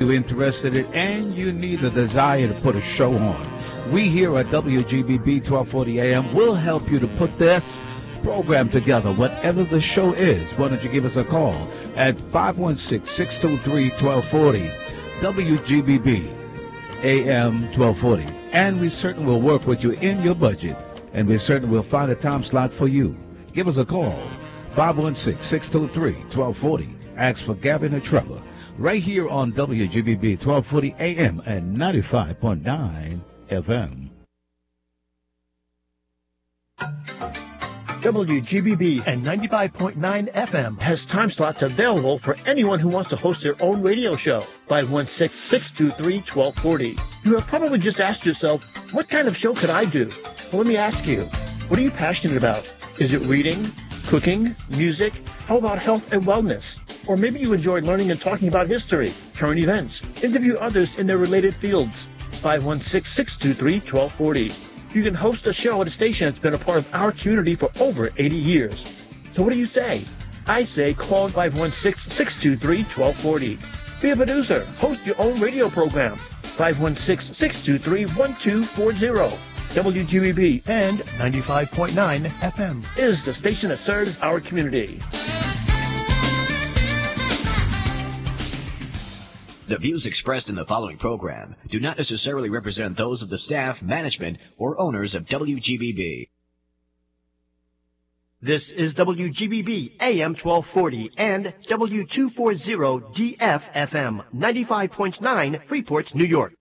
you're interested in, and you need the desire to put a show on, we here at WGBB 1240 AM will help you to put this program together, whatever the show is. Why don't you give us a call at 516-623-1240, WGBB AM 1240. And we certainly will work with you in your budget, and we certainly will find a time slot for you. Give us a call, 516-623-1240. Ask for Gavin or Trevor, right here on WGBB 1240 AM and 95.9 FM. WGBB and 95.9 FM has time slots available for anyone who wants to host their own radio show. 516-623-1240. You have probably just asked yourself, what kind of show could I do? Well, let me ask you, what are you passionate about? Is it reading, cooking, music? How about health and wellness? Or maybe you enjoy learning and talking about history, current events, interview others in their related fields. 516-623-1240. You can host a show at a station that's been a part of our community for over 80 years. So what do you say? I say call 516-623-1240. Be a producer. Host your own radio program. 516-623-1240. WGBB and 95.9 FM is the station that serves our community. The views expressed in the following program do not necessarily represent those of the staff, management, or owners of WGBB. This is WGBB AM 1240 and W240 DF FM 95.9 Freeport, New York.